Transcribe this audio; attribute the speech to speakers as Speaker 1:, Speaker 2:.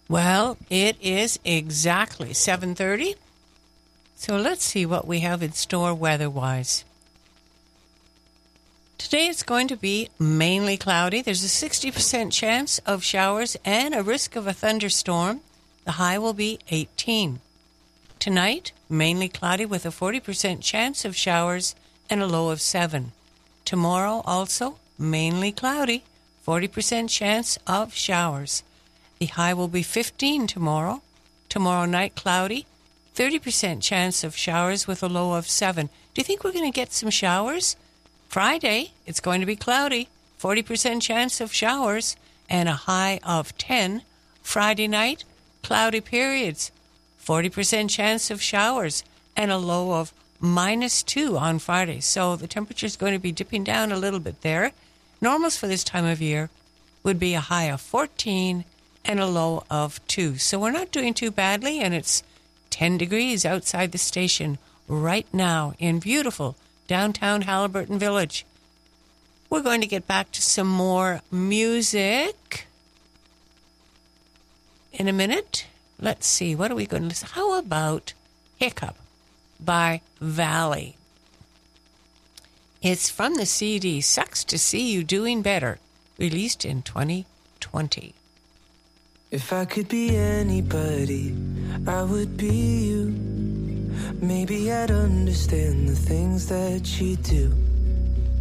Speaker 1: Well, it is exactly 7:30. So let's see what we have in store weather-wise. Today it's going to be mainly cloudy. There's a 60% chance of showers and a risk of a thunderstorm. The high will be 18. Tonight, mainly cloudy with a 40% chance of showers and a low of 7. Tomorrow also mainly cloudy, 40% chance of showers. The high will be 15 tomorrow. Tomorrow night cloudy, 30% chance of showers with a low of 7. Do you think we're going to get some showers? Friday, it's going to be cloudy, 40% chance of showers and a high of 10. Friday night, cloudy periods, 40% chance of showers and a low of -2 on Friday. So the temperature is going to be dipping down a little bit there. Normals for this time of year would be a high of 14 and a low of 2. So we're not doing too badly, and it's 10 degrees outside the station right now in beautiful downtown Haliburton Village. We're going to get back to some more music in a minute. Let's see, what are we going to listen? How about Hiccup by Valley? It's from the CD Sucks to See You Doing Better, released in 2020.
Speaker 2: If I could be anybody, I would be you. Maybe I'd understand the things that you do.